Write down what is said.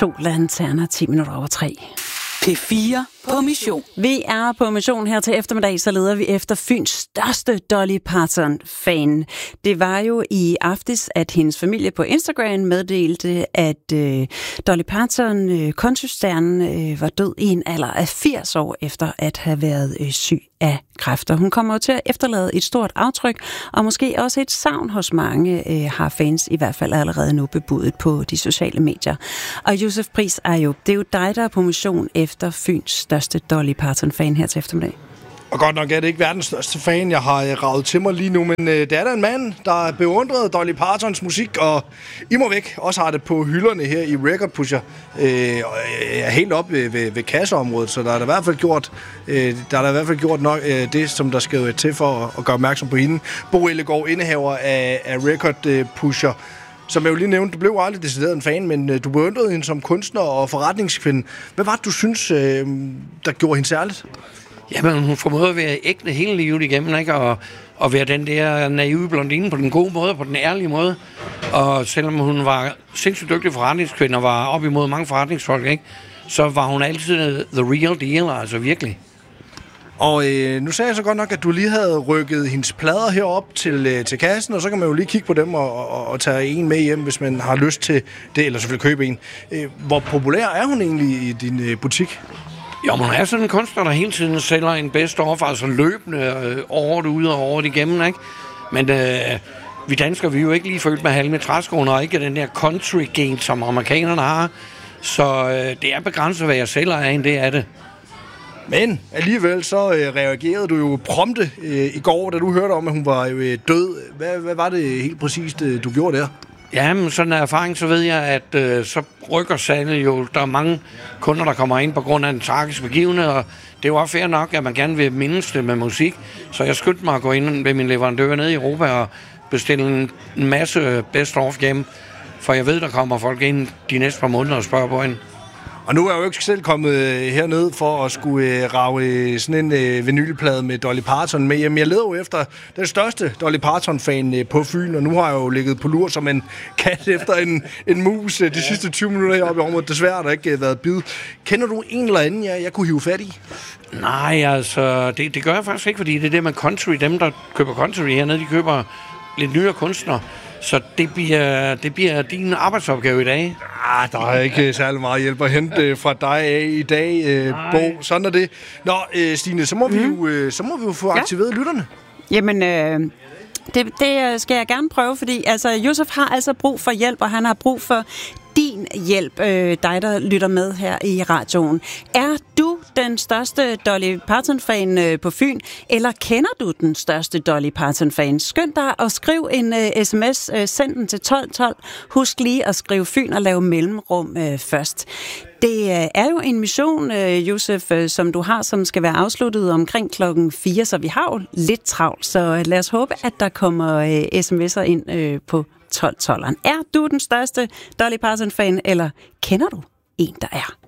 2 lanterner, 10 minutter over 3. P4 på mission. Vi er på mission her til eftermiddag, så leder vi efter Fyns største Dolly Parton-fan. Det var jo i aftes, at hendes familie på Instagram meddelte, at Dolly Parton, countrystjernen, var død i en alder af 80 år efter at have været syg af kræfter. Hun kommer jo til at efterlade et stort aftryk, og måske også et savn hos mange, har fans i hvert fald allerede nu bebudet på de sociale medier. Og Josef Pris Ayub, det er jo dig, der er på mission efter Fyns største Dolly Parton-fan her til eftermiddag. Og godt nok er det ikke verdens største fan, jeg har ravet til mig lige nu, men det er der en mand, der beundrede Dolly Partons musik, og I må væk også har det på hylderne her i Record Pusher, helt op ved kasseområdet, så der er i hvert fald gjort nok det, som der skal til for at gøre opmærksom på hende. Bo Ellegaard, indehaver af Record Pusher, som jeg jo lige nævnte, du blev aldrig decideret en fan, men du beundrede hende som kunstner og forretningskvinde. Hvad var det, du synes, der gjorde hende særligt? Jamen, hun formåede at være ægte hele livet igennem, ikke? Og være den der naive blondine på den gode måde, på den ærlige måde. Og selvom hun var sindssygt dygtig forretningskvinde og var op imod mange forretningsfolk, ikke? Så var hun altid the real deal, altså virkelig. Og nu sagde jeg så godt nok, at du lige havde rykket hendes plader herop til kassen, og så kan man jo lige kigge på dem og tage en med hjem, hvis man har lyst til det, eller selvfølgelig købe en. Hvor populær er hun egentlig i din butik? Jo, man er sådan en kunstner, der hele tiden sælger en best offer, altså løbende året ud og året igennem, ikke? Men vi danskere, vi er jo ikke lige følt med halv med træskoene, og ikke den der country-gen, som amerikanerne har. Så det er begrænset, hvad jeg sælger af en, det er det. Men alligevel så reagerede du jo prompte i går, da du hørte om, at hun var død. Hvad var det helt præcist, du gjorde der? Ja, men sådan en erfaring, så ved jeg, at så rykker salget jo. Der er mange kunder, der kommer ind på grund af en tragisk begivenhed, og det er jo også fair nok, at man gerne vil mindes det med musik. Så jeg skyndte mig at gå ind ved min leverandør nede i Europa og bestille en masse best of hjem, for jeg ved, der kommer folk ind de næste par måneder og spørger på hende. Og nu er jeg jo ikke selv kommet herned for at skulle rage sådan en vinylplade med Dolly Parton med. Jamen, jeg leder jo efter den største Dolly Parton-fan på Fyn, og nu har jeg jo ligget på lur som en kat efter en mus de sidste 20 minutter heroppe i området. Desværre har der ikke været bid. Kender du en eller anden, jeg kunne hive fat i? Nej, altså, det gør jeg faktisk ikke, fordi det er det med country. Dem, der køber country hernede, de køber lidt nyere kunstnere. Så det bliver din arbejdsopgave i dag. Der er ikke særlig meget hjælp at hente fra dig af i dag, Bo. Sådan er det. Nå, Stine, så må vi jo få aktiveret lytterne. Jamen, det skal jeg gerne prøve, fordi altså, Josef har altså brug for hjælp, og han har brug for din hjælp, dig der lytter med her i radioen. Er du den største Dolly Parton-fan på Fyn, eller kender du den største Dolly Parton-fan? Skynd dig at skrive en sms, send den til 1212. Husk lige at skrive Fyn og lave mellemrum først. Det er jo en mission, Josef, som du har, som skal være afsluttet omkring 4:00, så vi har jo lidt travlt. Så lad os håbe, at der kommer sms'er ind på 1212'eren. Er du den største Dolly Parton-fan, eller kender du en, der er?